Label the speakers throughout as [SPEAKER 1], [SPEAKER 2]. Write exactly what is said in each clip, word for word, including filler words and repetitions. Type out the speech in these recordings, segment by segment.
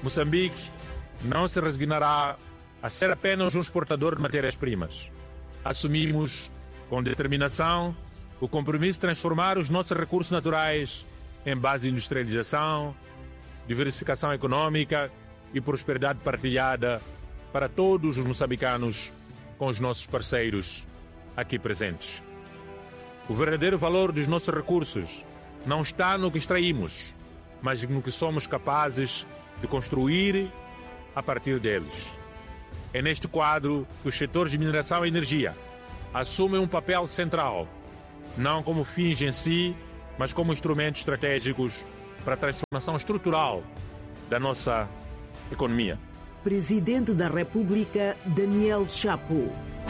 [SPEAKER 1] Moçambique não se resignará a ser apenas um exportador de matérias-primas. Assumimos com determinação o compromisso de transformar os nossos recursos naturais em base de industrialização, diversificação econômica e prosperidade partilhada para todos os moçambicanos com os nossos parceiros aqui presentes. O verdadeiro valor dos nossos recursos não está no que extraímos, mas no que somos capazes de construir a partir deles. É neste quadro que os setores de mineração e energia assumem um papel central, não como fins em si, mas como instrumentos estratégicos para a transformação estrutural da nossa economia.
[SPEAKER 2] Presidente da República, Daniel Chapo.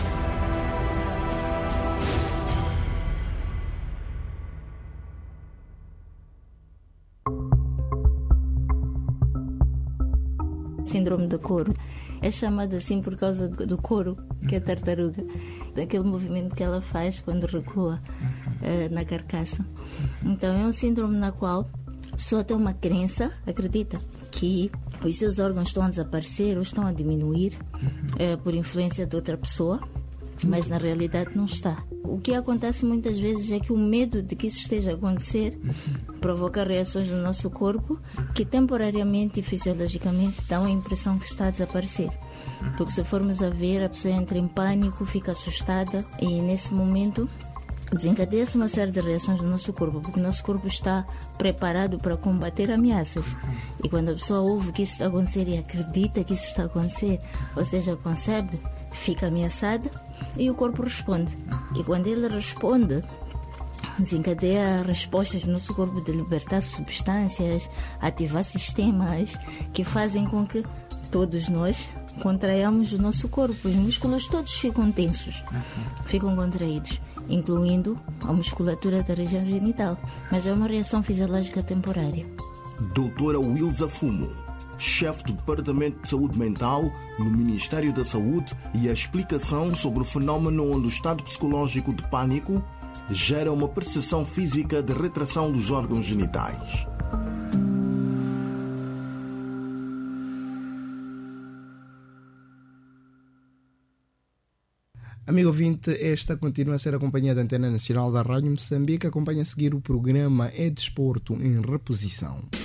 [SPEAKER 3] Síndrome do couro é chamado assim por causa do couro, que é a tartaruga, daquele movimento que ela faz quando recua uh, na carcaça. Então é um síndrome na qual a pessoa tem uma crença, acredita que os seus órgãos estão a desaparecer ou estão a diminuir uh, por influência de outra pessoa, mas na realidade não está. O que acontece muitas vezes é que o medo de que isso esteja a acontecer provoca reações no nosso corpo que temporariamente e fisiologicamente dão a impressão que está a desaparecer. Porque se formos a ver, a pessoa entra em pânico, fica assustada e nesse momento desencadeia-se uma série de reações no nosso corpo, porque o nosso corpo está preparado para combater ameaças. E quando a pessoa ouve que isso está a acontecer e acredita que isso está a acontecer, ou seja, concebe, fica ameaçada e o corpo responde. E quando ele responde, desencadeia respostas no nosso corpo de libertar substâncias, ativar sistemas que fazem com que todos nós contraiamos o nosso corpo. Os músculos todos ficam tensos, ficam contraídos, incluindo a musculatura da região genital. Mas é uma reação fisiológica temporária.
[SPEAKER 4] Doutora Wilza Fumo, chefe do Departamento de Saúde Mental no Ministério da Saúde, e a explicação sobre o fenómeno onde o estado psicológico de pânico gera uma percepção física de retração dos órgãos genitais.
[SPEAKER 5] Amigo ouvinte, esta continua a ser a companhia da Antena Nacional da Rádio Moçambique. Acompanha a seguir o programa É Desporto em Reposição.